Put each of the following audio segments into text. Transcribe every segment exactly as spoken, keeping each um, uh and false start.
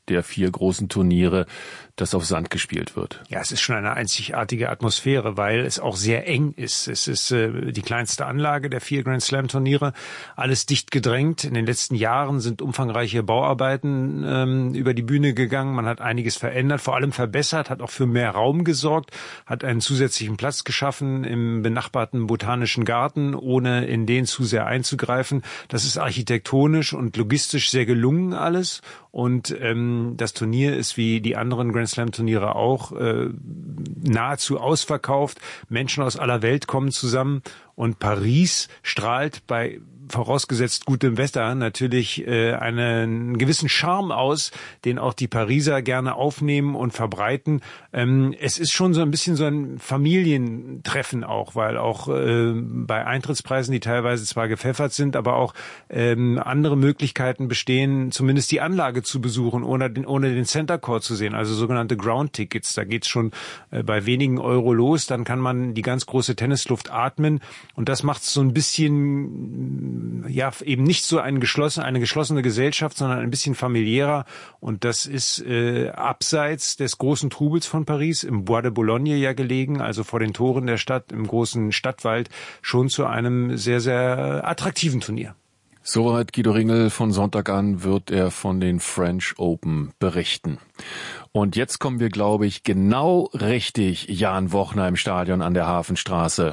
der vier großen Turniere, das auf Sand gespielt wird. Ja, es ist schon eine einzigartige Atmosphäre, weil es auch sehr eng ist. Es ist äh, die kleinste Anlage der vier Grand Slam Turniere, alles dicht gedrängt. In den letzten Jahren sind umfangreiche Bauarbeiten ähm, über die Bühne gegangen. Man hat einiges verändert, vor allem verbessert, hat auch für mehr Raum gesorgt, hat einen zusätzlichen Platz geschaffen im benachbarten Botanischen Garten, ohne in den zu sehr einzugreifen. Das ist architektonisch und logistisch sehr gelungen alles. Und ähm, das Turnier ist wie die anderen Grand Slam Turniere auch äh, nahezu ausverkauft. Menschen aus aller Welt kommen zusammen und Paris strahlt bei vorausgesetzt gutem Wetter natürlich äh, einen gewissen Charme aus, den auch die Pariser gerne aufnehmen und verbreiten. Ähm, es ist schon so ein bisschen so ein Familientreffen auch, weil auch äh, bei Eintrittspreisen, die teilweise zwar gepfeffert sind, aber auch ähm, andere Möglichkeiten bestehen, zumindest die Anlage zu besuchen, ohne den, ohne den Center Court zu sehen, also sogenannte Ground Tickets. Da geht's schon äh, bei wenigen Euro los, dann kann man die ganz große Tennisluft atmen und das macht so ein bisschen ja eben nicht so ein geschlossen, eine geschlossene Gesellschaft, sondern ein bisschen familiärer. Und das ist äh, abseits des großen Trubels von Paris, im Bois de Boulogne ja gelegen, also vor den Toren der Stadt, im großen Stadtwald, schon zu einem sehr, sehr attraktiven Turnier. Soweit Guido Ringel. Von Sonntag an wird er von den French Open berichten. Und jetzt kommen wir, glaube ich, genau richtig Jan Wochner im Stadion an der Hafenstraße.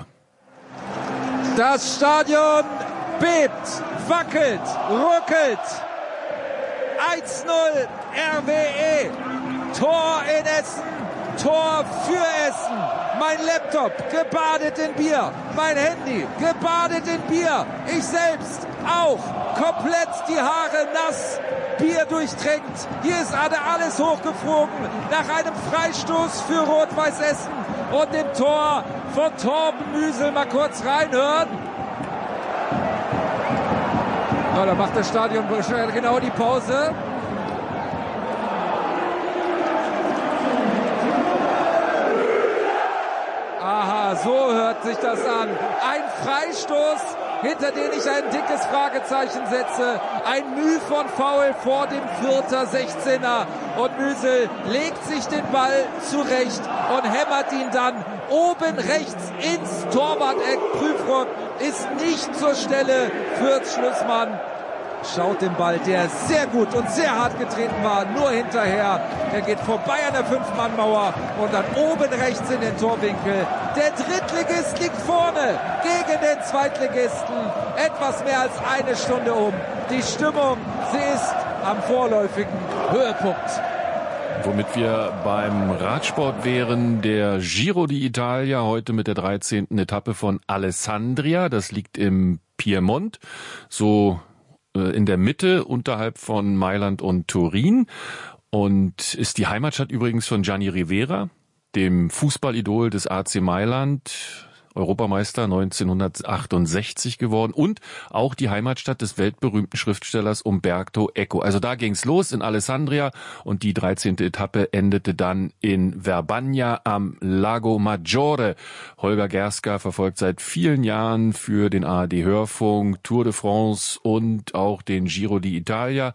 Das Stadion bebt, wackelt, ruckelt. eins null R W E. Tor in Essen. Tor für Essen. Mein Laptop gebadet in Bier. Mein Handy gebadet in Bier. Ich selbst auch. Komplett die Haare nass. Bier durchtränkt. Hier ist alles hochgeflogen. Nach einem Freistoß für Rot-Weiß Essen und dem Tor von Torben Müsel. Mal kurz reinhören. Ja, da macht das Stadion genau die Pause. Aha, so hört sich das an. Ein Freistoß, hinter den ich ein dickes Fragezeichen setze. Ein Müh von Foul vor dem Fürther sechzehner. Und Müsel legt sich den Ball zurecht und hämmert ihn dann oben rechts ins Torwart-Eck. Prüfrock ist nicht zur Stelle. Fürths Schlussmann schaut den Ball, der sehr gut und sehr hart getreten war, nur hinterher. Der geht vorbei an der Fünf-Mann-Mauer und dann oben rechts in den Torwinkel. Der Drittligist liegt vorne gegen den Zweitligisten. Etwas mehr als eine Stunde um. Die Stimmung, sie ist am vorläufigen Höhepunkt. Womit wir beim Radsport wären, der Giro d'Italia heute mit der dreizehnten Etappe von Alessandria. Das liegt im Piemont, so in der Mitte unterhalb von Mailand und Turin und ist die Heimatstadt übrigens von Gianni Rivera, dem Fußballidol des A C Mailand, Europameister neunzehnhundertachtundsechzig geworden und auch die Heimatstadt des weltberühmten Schriftstellers Umberto Eco. Also da ging's los in Alessandria und die dreizehnte Etappe endete dann in Verbania am Lago Maggiore. Holger Gerska verfolgt seit vielen Jahren für den A R D-Hörfunk Tour de France und auch den Giro d'Italia.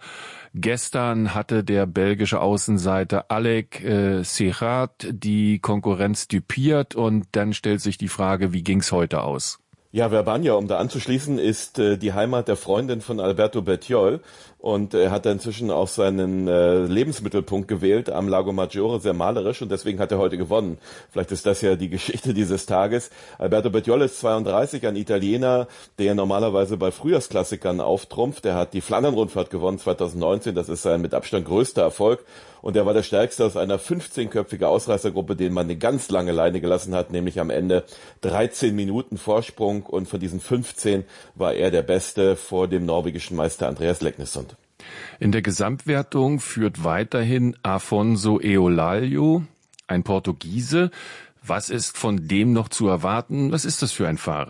Gestern hatte der belgische Außenseiter Alec äh, Serrat die Konkurrenz düpiert und dann stellt sich die Frage, wie ging's heute aus? Ja, Verbania, um da anzuschließen, ist äh, die Heimat der Freundin von Alberto Bettiol und er hat inzwischen auch seinen äh, Lebensmittelpunkt gewählt am Lago Maggiore, sehr malerisch und deswegen hat er heute gewonnen. Vielleicht ist das ja die Geschichte dieses Tages. Alberto Bettiol ist zweiunddreißig, ein Italiener, der normalerweise bei Frühjahrsklassikern auftrumpft. Er hat die Flandern-Rundfahrt gewonnen zweitausendneunzehn, das ist sein mit Abstand größter Erfolg. Und er war der Stärkste aus einer fünfzehnköpfigen Ausreißergruppe, den man eine ganz lange Leine gelassen hat, nämlich am Ende dreizehn Minuten Vorsprung. Und von diesen fünfzehn war er der Beste vor dem norwegischen Meister Andreas Leknesund. In der Gesamtwertung führt weiterhin Afonso Eolalio, ein Portugiese. Was ist von dem noch zu erwarten? Was ist das für ein Fahrer?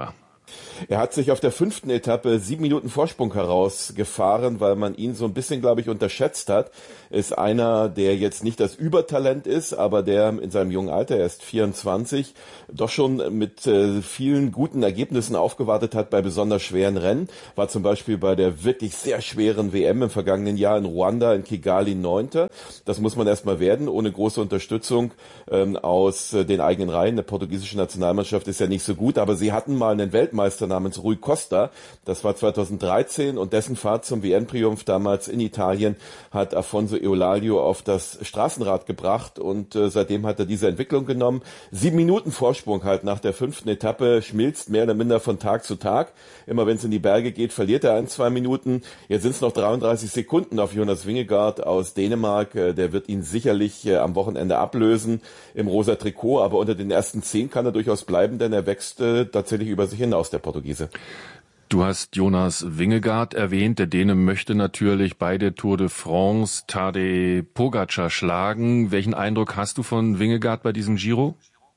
Er hat sich auf der fünften Etappe sieben Minuten Vorsprung herausgefahren, weil man ihn so ein bisschen, glaube ich, unterschätzt hat. Ist einer, der jetzt nicht das Übertalent ist, aber der in seinem jungen Alter, er ist vierundzwanzig, doch schon mit äh, vielen guten Ergebnissen aufgewartet hat bei besonders schweren Rennen. War zum Beispiel bei der wirklich sehr schweren W M im vergangenen Jahr in Ruanda, in Kigali, Neunter. Das muss man erstmal werden, ohne große Unterstützung ähm, aus äh, den eigenen Reihen. Der portugiesische Nationalmannschaft ist ja nicht so gut, aber sie hatten mal einen Weltmeister namens Rui Costa. Das war zweitausenddreizehn und dessen Fahrt zum W M-Triumph damals in Italien hat Afonso Eulalia auf das Straßenrad gebracht und äh, seitdem hat er diese Entwicklung genommen. Sieben Minuten Vorsprung halt nach der fünften Etappe, schmilzt mehr oder minder von Tag zu Tag. Immer wenn es in die Berge geht, verliert er ein, zwei Minuten. Jetzt sind es noch dreiunddreißig Sekunden auf Jonas Vingegaard aus Dänemark. Äh, der wird ihn sicherlich äh, am Wochenende ablösen im rosa Trikot, aber unter den ersten zehn kann er durchaus bleiben, denn er wächst äh, tatsächlich über sich hinaus, der Portugiese. Du hast Jonas Vingegaard erwähnt. Der Däne möchte natürlich bei der Tour de France Tadej Pogačar schlagen. Welchen Eindruck hast du von Vingegaard bei diesem Giro?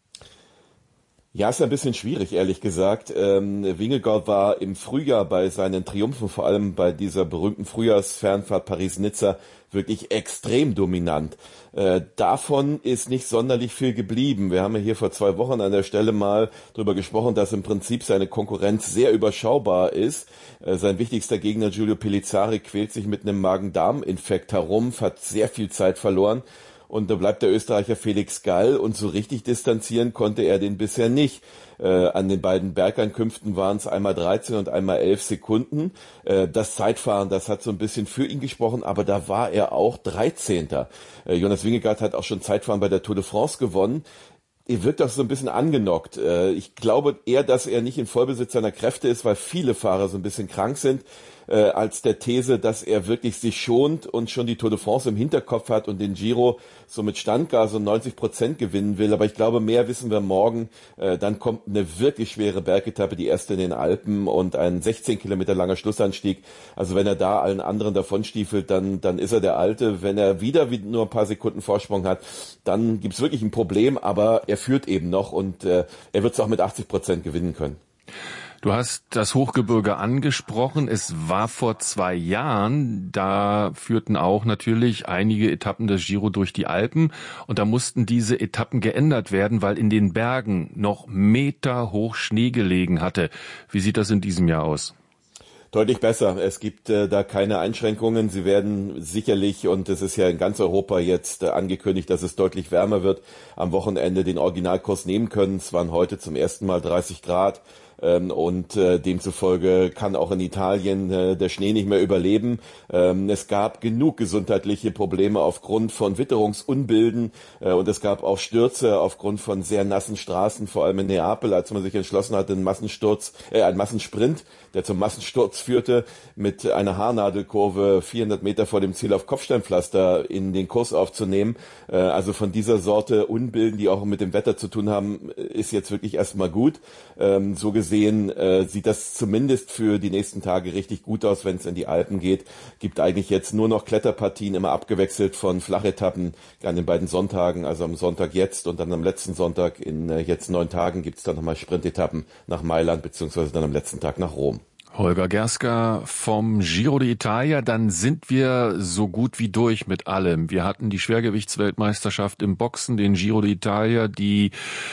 Ja, ist ein bisschen schwierig, ehrlich gesagt. Ähm, Vingegaard war im Frühjahr bei seinen Triumphen, vor allem bei dieser berühmten Frühjahrsfernfahrt Paris-Nizza, wirklich extrem dominant. Äh, davon ist nicht sonderlich viel geblieben. Wir haben ja hier vor zwei Wochen an der Stelle mal drüber gesprochen, dass im Prinzip seine Konkurrenz sehr überschaubar ist. Äh, sein wichtigster Gegner Giulio Pellizzari quält sich mit einem Magen-Darm-Infekt herum, hat sehr viel Zeit verloren. Und da bleibt der Österreicher Felix Gall und so richtig distanzieren konnte er den bisher nicht. Äh, an den beiden Bergankünften waren es einmal dreizehn und einmal elf Sekunden. Äh, das Zeitfahren, das hat so ein bisschen für ihn gesprochen, aber da war er auch dreizehnter Äh, Jonas Vingegaard hat auch schon Zeitfahren bei der Tour de France gewonnen. Er wirkt auch so ein bisschen angenockt. Äh, ich glaube eher, dass er nicht in Vollbesitz seiner Kräfte ist, weil viele Fahrer so ein bisschen krank sind. Äh, als der These, dass er wirklich sich schont und schon die Tour de France im Hinterkopf hat und den Giro so mit Standgas und neunzig Prozent gewinnen will. Aber ich glaube, mehr wissen wir morgen. Äh, dann kommt eine wirklich schwere Bergetappe, die erste in den Alpen und ein sechzehn Kilometer langer Schlussanstieg. Also wenn er da allen anderen davonstiefelt, dann, dann ist er der Alte. Wenn er wieder nur ein paar Sekunden Vorsprung hat, dann gibt's wirklich ein Problem. Aber er führt eben noch und äh, er wird es auch mit achtzig Prozent gewinnen können. Du hast das Hochgebirge angesprochen. Es war vor zwei Jahren, da führten auch natürlich einige Etappen des Giro durch die Alpen und da mussten diese Etappen geändert werden, weil in den Bergen noch meterhoch Schnee gelegen hatte. Wie sieht das in diesem Jahr aus? Deutlich besser. Es gibt äh, da keine Einschränkungen. Sie werden sicherlich, und es ist ja in ganz Europa jetzt äh, angekündigt, dass es deutlich wärmer wird, am Wochenende den Originalkurs nehmen können. Es waren heute zum ersten Mal dreißig Grad. Ähm, und äh, demzufolge kann auch in Italien äh, der Schnee nicht mehr überleben. Ähm, es gab genug gesundheitliche Probleme aufgrund von Witterungsunbilden äh, und es gab auch Stürze aufgrund von sehr nassen Straßen, vor allem in Neapel, als man sich entschlossen hatte, einen Massensturz, äh, einen Massensprint, der zum Massensturz führte, mit einer Haarnadelkurve vierhundert Meter vor dem Ziel auf Kopfsteinpflaster in den Kurs aufzunehmen. Äh, also von dieser Sorte Unbilden, die auch mit dem Wetter zu tun haben, ist jetzt wirklich erstmal gut. Ähm, so gesehen äh, sieht das zumindest für die nächsten Tage richtig gut aus, wenn es in die Alpen geht. Gibt eigentlich jetzt nur noch Kletterpartien, immer abgewechselt von Flachetappen an den beiden Sonntagen, also am Sonntag jetzt und dann am letzten Sonntag in äh, jetzt neun Tagen gibt es dann nochmal Sprintetappen nach Mailand beziehungsweise dann am letzten Tag nach Rom. Holger Gerska vom Giro d'Italia, dann sind wir so gut wie durch mit allem. Wir hatten die Schwergewichtsweltmeisterschaft im Boxen, den Giro d'Italia, die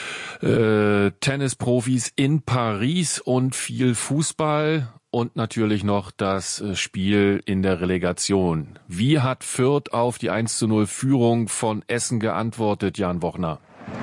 äh, Tennisprofis in Paris und viel Fußball und natürlich noch das Spiel in der Relegation. Wie hat Fürth auf die eins zu null Führung von Essen geantwortet, Jan Wochner?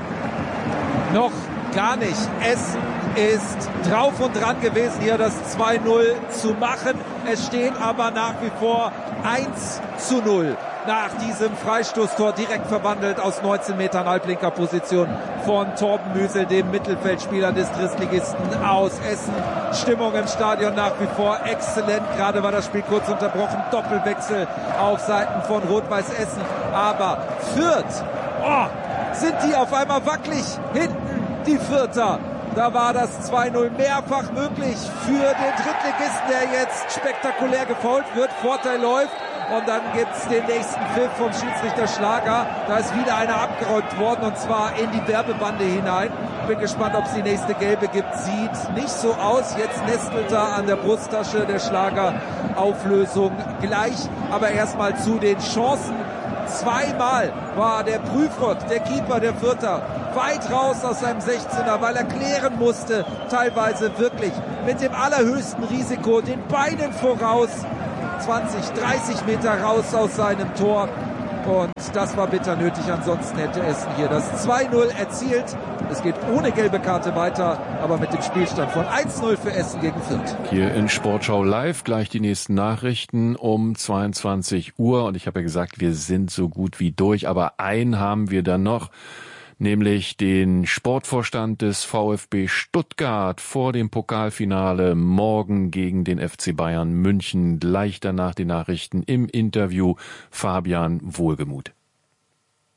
Noch gar nicht. Essen ist drauf und dran gewesen, hier das zwei null zu machen. Es steht aber nach wie vor eins zu null. Nach diesem Freistoßtor direkt verwandelt aus neunzehn Metern halblinker Position von Torben Müsel, dem Mittelfeldspieler des Drittligisten aus Essen. Stimmung im Stadion nach wie vor exzellent. Gerade war das Spiel kurz unterbrochen. Doppelwechsel auf Seiten von Rot-Weiß Essen. Aber Fürth, oh, sind die auf einmal wackelig hinten, die Fürther. Da war das zwei null mehrfach möglich für den Drittligisten, der jetzt spektakulär gefoult wird. Vorteil läuft. Und dann gibt's den nächsten Pfiff vom Schiedsrichter Schlager. Da ist wieder einer abgeräumt worden und zwar in die Werbebande hinein. Bin gespannt, ob es die nächste gelbe gibt. Sieht nicht so aus. Jetzt Es nestelt da an der Brusttasche der Schlagerauflösung gleich. Aber erstmal zu den Chancen. Zweimal war der Prüfrock, der Keeper der Fürther, weit raus aus seinem sechzehner, weil er klären musste, teilweise wirklich mit dem allerhöchsten Risiko, den Beinen voraus, zwanzig, dreißig Meter raus aus seinem Tor. Und das war bitter nötig, ansonsten hätte Essen hier das zwei null erzielt. Es geht ohne gelbe Karte weiter, aber mit dem Spielstand von eins null für Essen gegen Fürth. Hier in Sportschau Live gleich die nächsten Nachrichten um zweiundzwanzig Uhr. Und ich habe ja gesagt, wir sind so gut wie durch, aber einen haben wir dann noch, nämlich den Sportvorstand des VfB Stuttgart vor dem Pokalfinale morgen gegen den F C Bayern München. Gleich danach die Nachrichten im Interview Fabian Wohlgemuth.